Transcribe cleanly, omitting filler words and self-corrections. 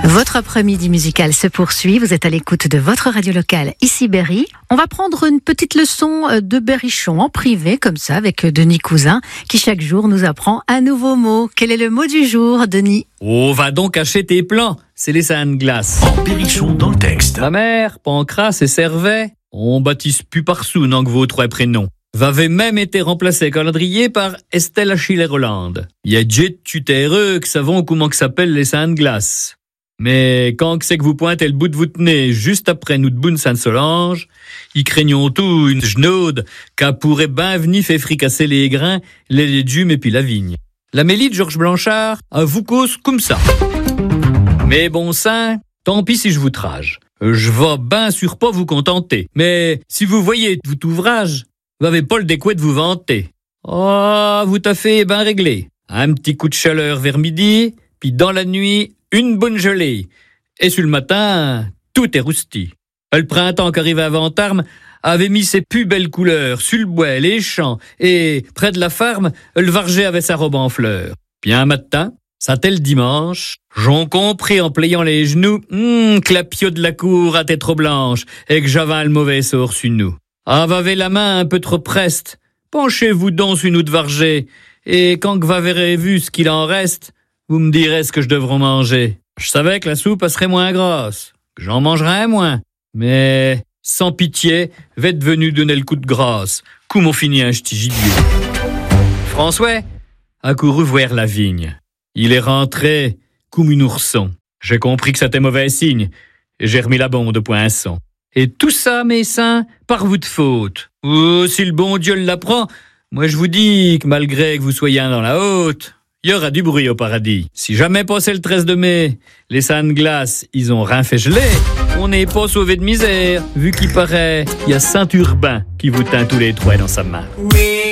Votre après-midi musical se poursuit. Vous êtes à l'écoute de votre radio locale, ici Berry. On va prendre une petite leçon de berrichon en privé, comme ça, avec Denis Cousin, qui chaque jour nous apprend un nouveau mot. Quel est le mot du jour, Denis? Oh, va donc cacher tes plans. C'est les seins de glace. En berrichon dans le texte. Ma mère, Pancras et Servet, on baptise plus par sous, non que vos trois prénoms. V'avait même été remplacé calendrier par Estelle Achille Roland. Y a jet tutéreux que savons comment que s'appellent les seins de glace. Mais quand que c'est que vous pointez le bout de votre nez juste après nous de Boune Sainte-Solange, y craignons tout une genaude qu'a pourrait ben venir fait fricasser les grains, les légumes et puis la vigne. La mêlée de Georges Blanchard a vous cause comme ça. Mais bon sang, tant pis si je vous trage. Je vais ben sûr pas vous contenter. Mais si vous voyez tout ouvrage, vous avez pas le découet de vous vanter. Oh, vous t'a fait ben réglé. Un petit coup de chaleur vers midi, puis dans la nuit, une bonne gelée. Et sur le matin, tout est rousti. Le printemps qui arrivait à Ventarme avait mis ses plus belles couleurs sur le bois, les champs, et près de la ferme, le varger avait sa robe en fleurs. Puis un matin, ça tel le dimanche, j'en compris en pliant les genoux, que la pio de la cour était trop blanche, et que j'avais le mauvais sort sur nous. Avavez la main un peu trop preste, penchez-vous donc sur nous de varger, et quand que vous verrez vu ce qu'il en reste, vous me direz ce que je devrais manger. Je savais que la soupe serait moins grasse, que j'en mangerais moins. Mais, sans pitié, v'êtes venu donner le coup de grâce. Comme on finit un ch'ti gibier. François a couru voir la vigne. Il est rentré comme un ourson. J'ai compris que c'était mauvais signe, et j'ai remis la bombe de poinçon. Et tout ça, mes seins, par vous de faute. Oh, si le bon Dieu l'apprend, moi je vous dis que malgré que vous soyez un dans la haute, il y aura du bruit au paradis. Si jamais passé le 13 de mai, les seins de glace, ils ont rien fait geler, on n'est pas sauvé de misère, vu qu'il paraît, il y a Saint-Urbain qui vous teint tous les trois dans sa main. Oui.